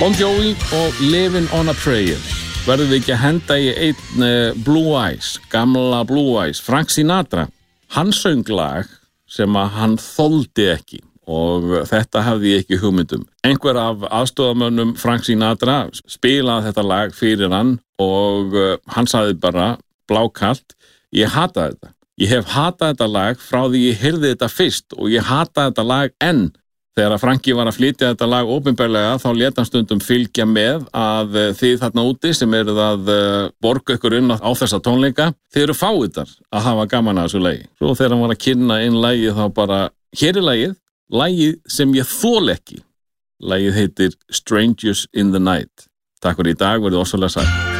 Bon Jovi og Living on a Prayer. Verðum við ekki að henda í einn Blue Eyes, gamla Blue Eyes, Frank Sinatra. Hann söng lag sem að hann þoldi ekki og þetta hafði ég ekki hugmyndum. Einhver af aðstofamönnum Frank Sinatra spilaði þetta lag fyrir hann og hann sagði bara blákalt, ég hata þetta. Ég hef hatað þetta lag frá því ég heyrði þetta fyrst og ég hataði þetta lag enn. Þegar Franki var að flytja þetta lag opinberlega þá lét hann stundum fylgja með að þið þarna úti sem eruð að borga ykkur inn á þessa tónleika, þið eru fáiðar að hafa gaman að þessu lagi. Svo þegar hann var að kynna inn lagið þá bara, hér er lagið sem ég þol ekki. Lagið heitir Strangers in the Night. Takk fyrir í dag, verið ósvöldlega sæl.